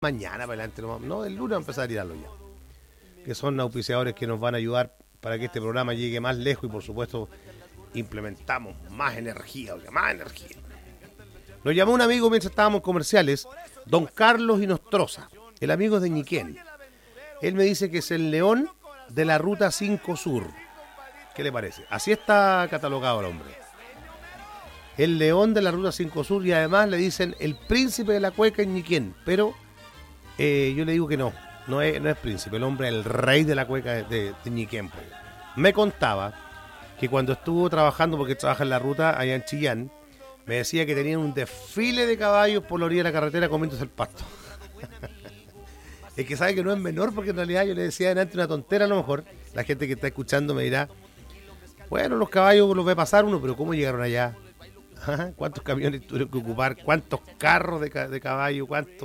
mañana para adelante, no, el lunes va a empezar a tirarlo ya. Que son auspiciadores que nos van a ayudar para que este programa llegue más lejos y por supuesto implementamos más energía, oiga, más energía. Nos llamó un amigo mientras estábamos en comerciales, don Carlos Inostroza, el amigo de Ñiquén. Él me dice que es el león de la Ruta 5 Sur. ¿Qué le parece? Así está catalogado el hombre. El león de la Ruta 5 Sur y además le dicen el príncipe de la cueca en Ñiquén, pero yo le digo que no es príncipe, el hombre es el rey de la cueca de Ñiquén. Pues. Me contaba que cuando estuvo trabajando, porque trabaja en la ruta allá en Chillán, me decía que tenían un desfile de caballos por la orilla de la carretera comiéndose el pasto. Es que sabe que no es menor, porque en realidad yo le decía delante una tontera a lo mejor. La gente que está escuchando me dirá, bueno, los caballos los ve pasar uno, pero ¿cómo llegaron allá? ¿Cuántos camiones tuvieron que ocupar? ¿Cuántos carros de caballo? ¿Cuántos?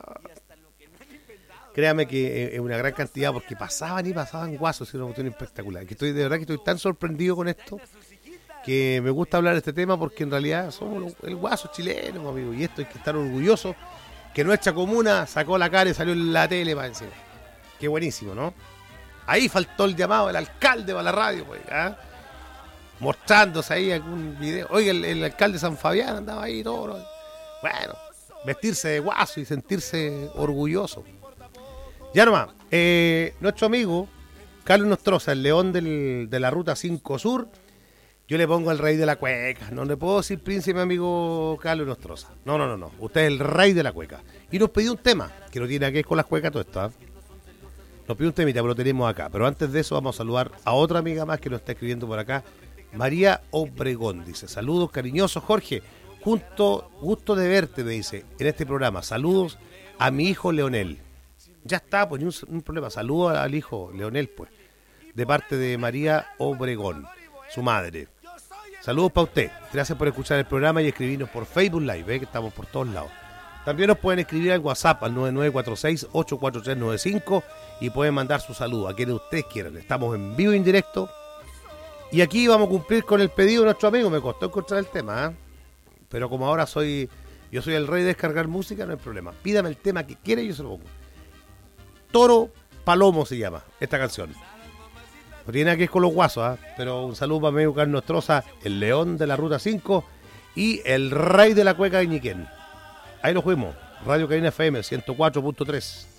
Créame que es una gran cantidad, porque pasaban y pasaban guasos, y una cuestión espectacular. Que de verdad que estoy tan sorprendido con esto, que me gusta hablar de este tema, porque en realidad somos el guaso chileno, amigo, y esto hay que estar orgulloso, que nuestra comuna sacó la cara y salió en la tele para encima. Qué buenísimo, ¿no? Ahí faltó el llamado del alcalde para la radio, pues, mostrándose ahí algún video. Oiga, el alcalde de San Fabián andaba ahí todo, ¿no? Bueno, vestirse de guaso y sentirse orgulloso. Ya nomás, nuestro amigo Carlos Nostroza, el león de la Ruta 5 Sur, yo le pongo el rey de la cueca. No le puedo decir príncipe, amigo Carlos Nostroza. No. Usted es el rey de la cueca. Y nos pidió un tema, que no tiene que ver con las cuecas todo esto. Nos pidió un temita, pero lo tenemos acá. Pero antes de eso vamos a saludar a otra amiga más que nos está escribiendo por acá. María Obregón dice, saludos cariñosos, Jorge. Gusto de verte, me dice, en este programa. Saludos a mi hijo Leonel. Ya está, pues, un problema. Saludos al hijo Leonel, pues, de parte de María Obregón, su madre. Saludos para usted. Gracias por escuchar el programa y escribirnos por Facebook Live, que estamos por todos lados. También nos pueden escribir al WhatsApp al 9946-84395 y pueden mandar su saludo a quienes ustedes quieran. Estamos en vivo e indirecto. Y aquí vamos a cumplir con el pedido de nuestro amigo. Me costó encontrar el tema, pero como ahora yo soy el rey de descargar música, no hay problema. Pídame el tema que quiera y yo se lo pongo. Toro Palomo se llama esta canción. No tiene nada que ver con los guasos, pero un saludo para mi amigo Carlos Nostroza, el león de la Ruta 5 y el rey de la cueca de Ñiquén. Ahí lo fuimos. Radio Cabina FM 104.3.